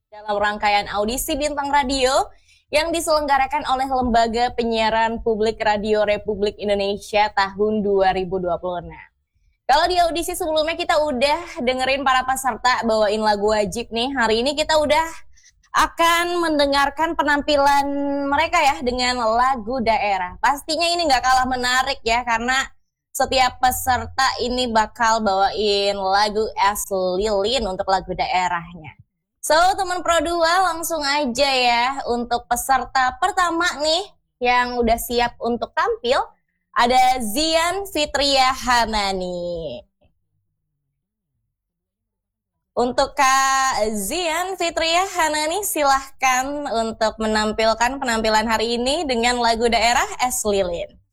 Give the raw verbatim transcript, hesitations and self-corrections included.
dalam rangkaian audisi bintang radio yang diselenggarakan oleh Lembaga Penyiaran Publik Radio Republik Indonesia tahun dua ribu dua puluh enam. Kalau di audisi sebelumnya kita udah dengerin para peserta bawain lagu wajib nih, hari ini kita udah akan mendengarkan penampilan mereka ya dengan lagu daerah. Pastinya ini gak kalah menarik ya, karena setiap peserta ini bakal bawain lagu Es Lilin untuk lagu daerahnya. So, teman Pro dua langsung aja ya untuk peserta pertama nih yang udah siap untuk tampil. Ada Zian Fitria Hamani. Untuk Kak Zian Fitria Hamani silahkan untuk menampilkan penampilan hari ini dengan lagu daerah Es Lilin.